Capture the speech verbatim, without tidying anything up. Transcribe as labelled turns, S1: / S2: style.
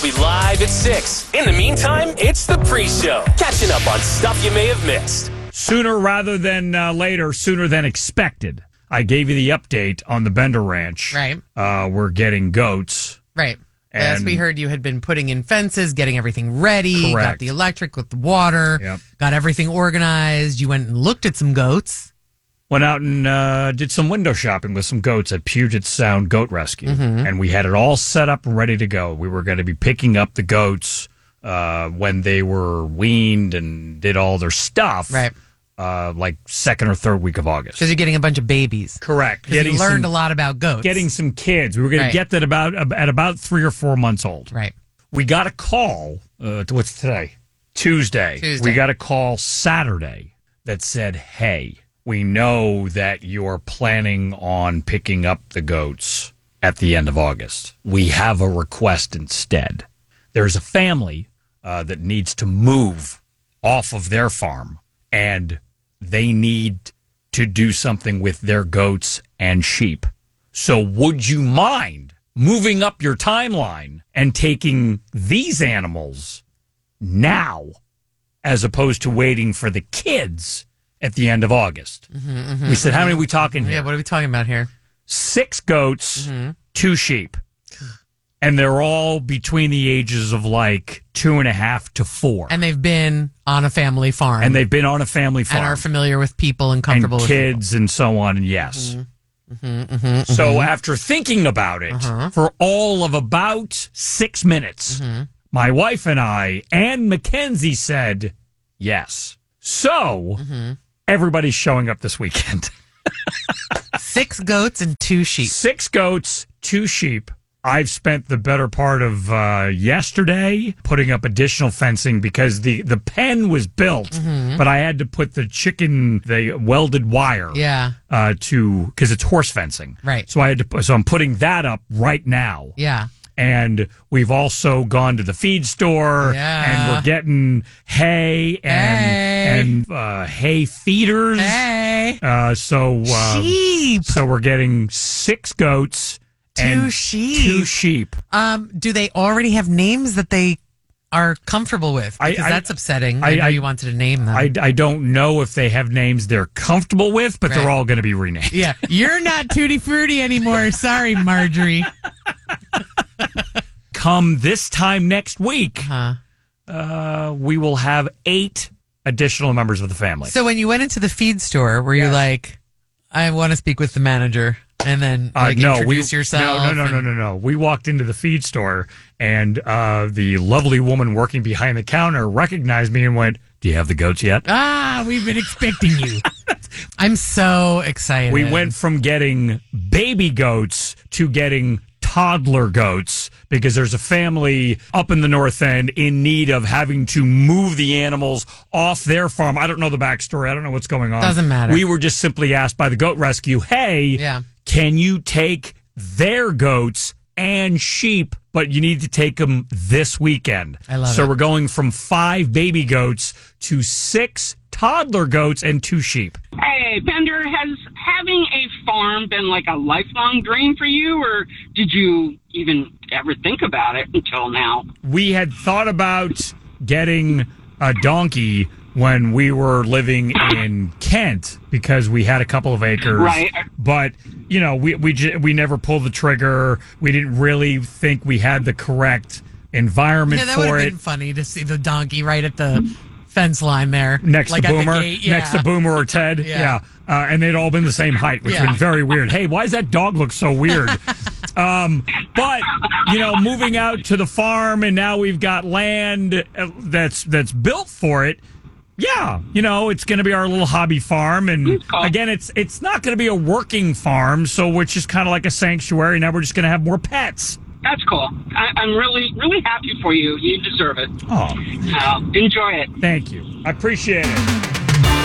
S1: We live at six. In the meantime, it's the pre-show. Catching up on stuff you may have missed.
S2: Sooner rather than uh, later, sooner than expected. I gave you the update on the Bender Ranch.
S3: Right.
S2: Uh, we're getting goats.
S3: Right.
S2: And
S3: Yes, we heard you had been putting in fences, getting everything ready,
S2: Correct.
S3: got the electric with the water,
S2: Yep.
S3: got everything organized. You went and looked at some goats.
S2: Went out and uh, did some window shopping with some goats at Puget Sound Goat Rescue.
S3: Mm-hmm.
S2: And we had it all set up and ready to go. We were going to be picking up the goats uh, when they were weaned and did all their stuff.
S3: Right.
S2: Uh, like second or third week of August.
S3: Because you're getting a bunch of babies.
S2: Correct.
S3: Because you learned
S2: some,
S3: a lot about goats.
S2: Getting some kids. We were going
S3: Right.
S2: to get that about at about three or four months old.
S3: Right.
S2: We got a call. Uh, to- what's today? Tuesday.
S3: Tuesday.
S2: We got a call Saturday that said, hey, we know that you're planning on picking up the goats at the end of August. We have a request instead. There's a family uh, that needs to move off of their farm, and they need to do something with their goats and sheep. So would you mind moving up your timeline and taking these animals now as opposed to waiting for the kids at the end of August?
S3: Mm-hmm, mm-hmm,
S2: we said, how
S3: mm-hmm.
S2: many are we talking here?
S3: Yeah, what are we talking about here?
S2: Six goats,
S3: Mm-hmm.
S2: two sheep. And they're all between the ages of like two and a half to four.
S3: And they've been on a family farm.
S2: And they've been on a family farm.
S3: And are familiar with people and
S2: and
S3: comfortable with
S2: kids and so on. And yes.
S3: Mm-hmm, mm-hmm,
S2: So
S3: mm-hmm.
S2: after thinking about it
S3: Uh-huh.
S2: for all of about six minutes,
S3: Mm-hmm.
S2: my wife and I and Mackenzie said yes. So
S3: Mm-hmm.
S2: everybody's showing up this weekend.
S3: Six goats and two sheep.
S2: Six goats, two sheep. I've spent the better part of uh, yesterday putting up additional fencing because the, the pen was built,
S3: Mm-hmm.
S2: but I had to put the chicken, the welded wire,
S3: Yeah.
S2: uh, to because it's horse fencing,
S3: Right.
S2: So I had to, pu- so I'm putting that up right now.
S3: Yeah.
S2: And we've also gone to the feed store,
S3: Yeah.
S2: and we're getting hay and
S3: Hey.
S2: and uh, hay feeders.
S3: Hey.
S2: Uh, so uh,
S3: Sheep.
S2: so we're getting six goats.
S3: Two
S2: and
S3: sheep.
S2: Two sheep.
S3: Um, do they already have names that they are comfortable with?
S2: I-
S3: Because
S2: I-
S3: that's upsetting. I,
S2: I-
S3: know
S2: I-
S3: you wanted to name them.
S2: I, I don't know if they have names they're comfortable with, but
S3: Right.
S2: they're all going to be renamed.
S3: yeah. You're not Tutti Frutti anymore. Sorry, Marjorie.
S2: Come this time next week,
S3: Huh.
S2: uh, we will have eight additional members of the family.
S3: So when you went into the feed store, were you
S2: Yes.
S3: like, I want to speak with the manager, and then
S2: Uh,
S3: like
S2: no,
S3: introduce
S2: we,
S3: yourself?
S2: No, no, no,
S3: and-
S2: no, no, no. We walked into the feed store, and uh, the lovely woman working behind the counter recognized me and went, "Do you have the goats yet?"
S3: Ah, we've been expecting you. I'm so excited.
S2: We went from getting baby goats to getting toddler goats because there's a family up in the North End in need of having to move the animals off their farm. I don't know the backstory. I don't know what's going on.
S3: Doesn't matter.
S2: We were just simply asked by the Goat Rescue, hey,
S3: Yeah.
S2: can you take their goats and sheep, but you need to take them this weekend?
S3: I love
S2: so
S3: it.
S2: we're going from five baby goats to six toddler goats and two sheep.
S4: Hey, Bender, has having a farm been like a lifelong dream for you, or did you even ever think about it until now?
S2: We had thought about getting a donkey when we were living in Kent because we had a couple of acres.
S4: Right.
S2: But, you know, we we j- we never pulled the trigger. We didn't really think we had the correct environment
S3: Yeah, that would
S2: for
S3: have
S2: it.
S3: been funny to see the donkey right at the fence line there.
S2: Next
S3: like
S2: to
S3: at the
S2: Boomer,
S3: gate, yeah.
S2: next to Boomer or Ted, yeah,
S3: Yeah.
S2: Uh, and they'd all been the same height, which
S3: Yeah.
S2: was very weird. Hey, why does that dog look so weird? um, but you know, moving out to the farm, and now we've got land uh, that's that's built for it. Yeah, you know, it's going to be our little hobby farm, and
S4: cool.
S2: again, it's it's not going to be a working farm, so it's just kind of like a sanctuary. Now we're just going to have more pets.
S4: That's cool. I, I'm really, really happy for you. You deserve it.
S2: Oh,
S4: Uh, enjoy it.
S2: thank you. I appreciate it.